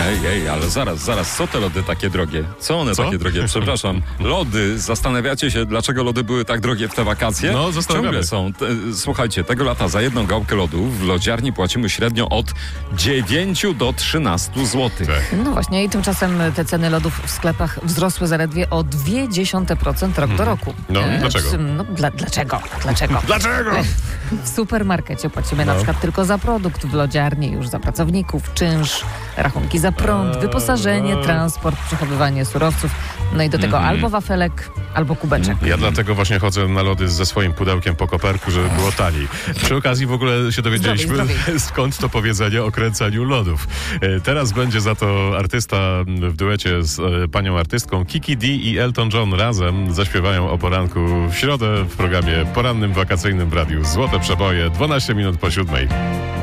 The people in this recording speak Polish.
Ej, ale zaraz, co te lody takie drogie? Co one takie drogie? Przepraszam. Lody, zastanawiacie się, dlaczego lody były tak drogie w te wakacje? No, zastanawiamy. Ciągle są. Słuchajcie, tego lata za jedną gałkę lodów w lodziarni płacimy średnio od 9 do 13 zł. No właśnie, i tymczasem te ceny lodów w sklepach wzrosły zaledwie o 0,2% rok do roku. No, dlaczego? Dlaczego? Dlaczego? W supermarkecie płacimy na przykład tylko za produkt, w lodziarni już za pracowników, czynsz, rachunki za prąd, wyposażenie, transport, przechowywanie surowców, no i do tego albo wafelek, albo kubeczek. Ja dlatego właśnie chodzę na lody ze swoim pudełkiem po koperku, żeby było taniej. Przy okazji w ogóle się dowiedzieliśmy, Zdrowiej. skąd to powiedzenie o kręceniu lodów. Teraz będzie za to artysta w duecie z panią artystką. Kiki D i Elton John razem zaśpiewają o poranku w środę w programie porannym, wakacyjnym w radiu Złote Przeboje, 12 minut po 7.